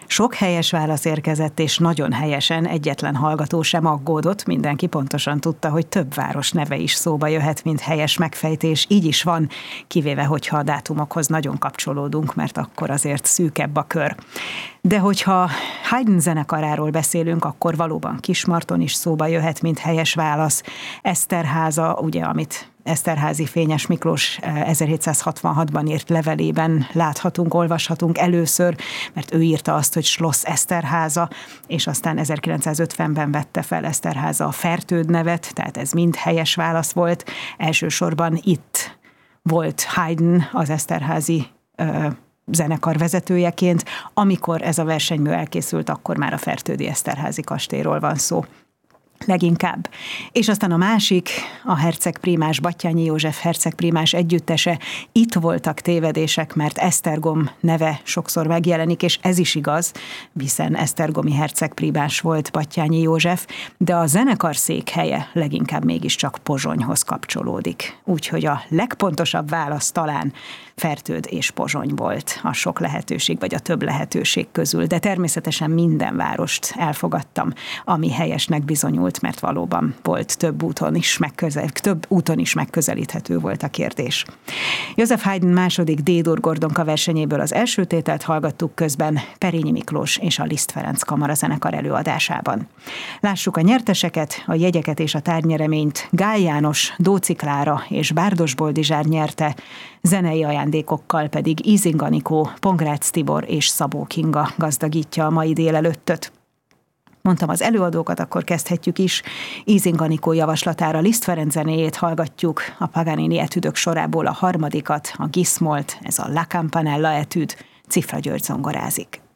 Sok helyes válasz érkezett, és nagyon helyesen, egyetlen hallgató sem aggódott, mindenki pontosan tudta, hogy több város neve is szóba jöhet, mint helyes megfejtés. Így is van, kivéve, hogyha a dátumokhoz nagyon kapcsolódunk, mert akkor azért szűkebb a kör. De hogyha Haydn zenekaráról beszélünk, akkor valóban Kismarton is szóba jöhet, mint helyes válasz. Eszterháza, ugye, amit Eszterházy Fényes Miklós 1766-ban írt levelében láthatunk, olvashatunk először, mert ő írta azt, hogy Schloss Eszterháza, és aztán 1950-ben vette fel Eszterháza a Fertőd nevet, tehát ez mind helyes válasz volt. Elsősorban itt volt Haydn az eszterházi zenekar vezetőjeként. Amikor ez a versenymű elkészült, akkor már a Fertődi Eszterházi kastélyról van szó leginkább. És aztán a másik, a hercegprímás, Batthyány József hercegprímás együttese. Itt voltak tévedések, mert Esztergom neve sokszor megjelenik, és ez is igaz, hiszen esztergomi hercegprímás volt Batthyány József, de a zenekar székhelye leginkább mégiscsak Pozsonyhoz kapcsolódik. Úgyhogy a legpontosabb válasz talán Fertőd és Pozsony volt a sok lehetőség, vagy a több lehetőség közül, de természetesen minden várost elfogadtam, ami helyesnek bizonyult, mert valóban volt több úton is megközelíthető volt a kérdés. József Haydn második D-dur Gordonka versenyéből az első tételt hallgattuk, közben Perényi Miklós és a Liszt Ferenc kamarazenekar előadásában. Lássuk a nyerteseket, a jegyeket és a tárgyereményt Gál János, Dóczy Klára és Bárdos Boldizsár nyerte, zenei ajándékokkal pedig Ízing Anikó, Pongrácz Tibor és Szabó Kinga gazdagítja a mai délelőttöt. Mondtam az előadókat, akkor kezdhetjük is. Ízing Anikó javaslatára Liszt Ferenc zenéjét hallgatjuk, a Paganini etüdök sorából a harmadikat, a Gismolt, ez a La Campanella etüd, Cifra György zongorázik.